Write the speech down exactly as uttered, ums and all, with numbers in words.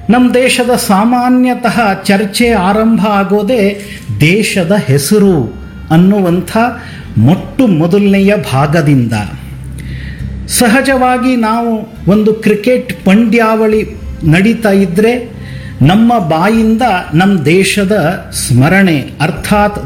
ನಮ್ಮ ದೇಶದ ಸಾಮಾನ್ಯತಃ ಚರ್ಚೆ ಆರಂಭ ಆಗೋದೇ ದೇಶದ ಹೆಸರು ಅನ್ನುವಂಥ ಮೊಟ್ಟು ಮೊದಲನೆಯ ಭಾಗದಿಂದ. ಸಹಜವಾಗಿ ನಾವು ಒಂದು ಕ್ರಿಕೆಟ್ ಪಂದ್ಯಾವಳಿ ನಡೀತಾ ಇದ್ದರೆ ನಮ್ಮ ಬಾಯಿಂದ ನಮ್ಮ ದೇಶದ ಸ್ಮರಣೆ ಅರ್ಥಾತ್